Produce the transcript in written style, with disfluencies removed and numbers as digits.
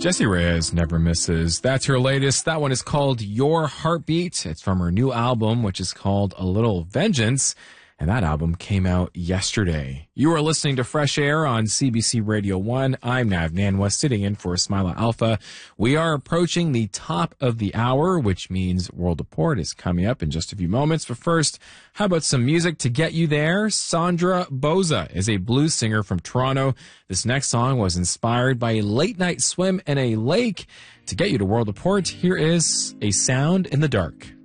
Jessie Reyez never misses. That's her latest. That one is called Your Heartbeat. It's from her new album, which is called A Little Vengeance. And that album came out yesterday. You are listening to Fresh Air on CBC Radio 1. I'm Nav Nanwa, sitting in for Smilah Alpha. We are approaching the top of the hour, which means World Report is coming up in just a few moments. But first, how about some music to get you there? Sandra Boza is a blues singer from Toronto. This next song was inspired by a late-night swim in a lake. To get you to World Report, here is A Sound in the Dark.